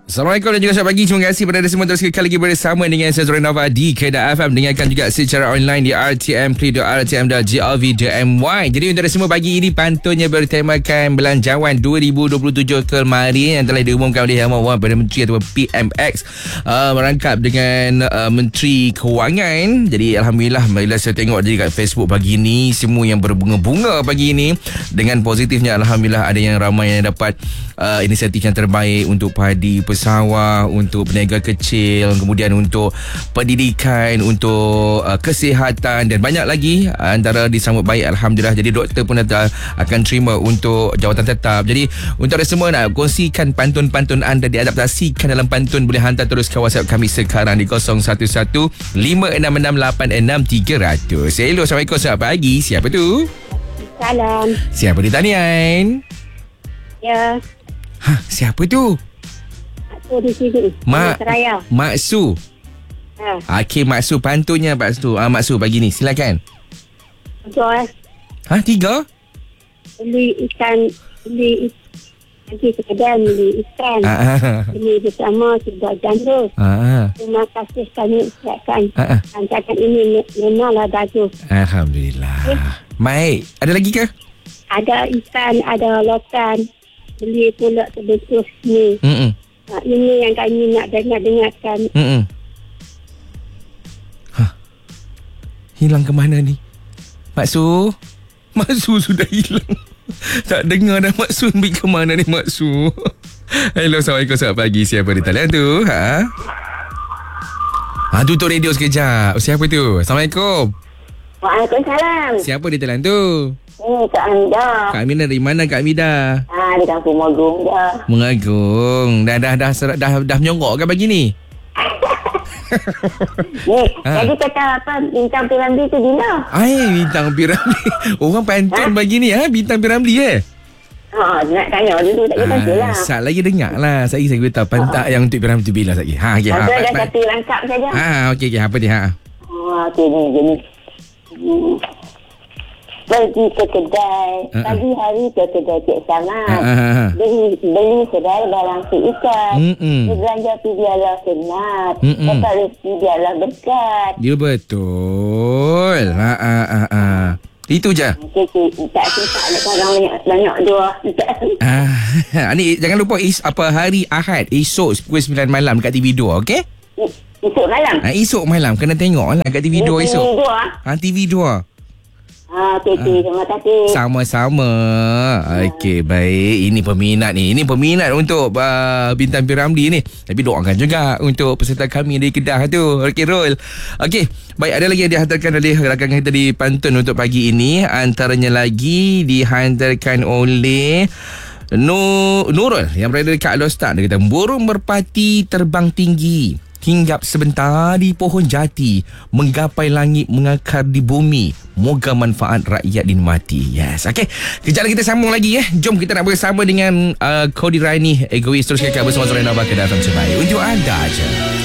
Assalamualaikum dan juga selamat pagi. Terima kasih kepada anda semua terus sekali lagi bersama dengan saya Zoran Nova di Kedah FM. Dengarkan juga secara online di rtm.rtm.gov.my. Jadi untuk anda semua pagi ini pantunnya bertemakan Belanjawan 2027 kemarin yang telah diumumkan oleh Yang Maha Perdana Menteri atau PMX merangkap dengan Menteri Kewangan. Jadi Alhamdulillah bila saya tengok jadi kat Facebook pagi ini semua yang berbunga-bunga pagi ini dengan positifnya. Alhamdulillah ada yang ramai yang dapat inisiatif yang terbaik untuk padi pesawah, untuk peniaga kecil, kemudian untuk pendidikan, untuk kesihatan dan banyak lagi antara disambut baik Alhamdulillah. Jadi doktor pun akan terima untuk jawatan tetap. Jadi untuk anda semua nak kongsikan pantun-pantun anda, diadaptasikan dalam pantun, boleh hantar terus ke WhatsApp kami sekarang di 0115666300. Hello, Assalamualaikum, selamat pagi. Siapa tu? Salam. Siapa di talian? Ya. Siapa tu? Aku di sini. Seraya. Mak Su. Okey, Mak Su, pantunnya Mak Su. Mak Su pagi ni, silakan. Betul. 3? Beli nanti sekedar beli ikan. Beli bersama sudah janda. Terima kasih kami ucapkan. Rancangan ini memanglah bagus. Alhamdulillah. Baik, ada lagi ke? Ada ikan, ada lokan. Beli pula sebesar ni. Ini yang kami nak dengarkan. Hilang ke mana ni? Mak Su? Mak Su sudah hilang. Tak dengar dah Mak Su pergi ke mana ni Mak Su. Hello, Assalamualaikum, selamat pagi. Siapa di talian tu? Tutup radio sekejap. Siapa tu? Assalamualaikum. Waalaikumsalam. Siapa di talian tu? Kak Amida. Kak Amida dari mana Kak Amida? Di kampung Mengagung dah. Mengagung. Dah menyongkok kan pagi ni? Jadi kata apa, bintang Piramli tu bila? Bintang Piramli. Orang pantun pagi ni bintang Piramli nak tanya dulu tak kata lah. Sat lagi dengar lah. Saya beritahu pantak yang untuk Piramli tu bila lagi. Okay, ada satu langkap saja. Okey, apa dia? Okey, ni. Pergi ke kedai, pagi hari ke kedai Cik Samad. Beli sedar barang si ikan. Belanja tu biarlah senat. Dapat rezeki biarlah berkat. Ya, betul. Itu je. Tak susah nak orang banyak dua. Ni jangan lupa hari Ahad esok pukul 9 malam dekat TV2, okey? Esok malam? Esok malam kena tengok lah kat TV2 esok. TV2. Terima kasih. Sama-sama. Okey, baik. Ini peminat ni. Ini peminat untuk bintang Piramli ni. Tapi doakan juga untuk peserta kami dari Kedah tu. Okey, Rol. Okey, baik. Ada lagi yang dihantarkan oleh rakan kita di pantun untuk pagi ini. Antaranya lagi dihantarkan oleh Nurul yang berada dekat Alostar. Dia kata, burung merpati terbang tinggi, hinggap sebentar di pohon jati, menggapai langit, mengakar di bumi, moga manfaat rakyat dinikmati. Yes, okey. Kejap lagi kita sambung lagi. Jom kita nak bersama dengan Kody Raini, Egois. Terus kekal bersama Zoran Nova Kedah FM Sebaik untuk anda je.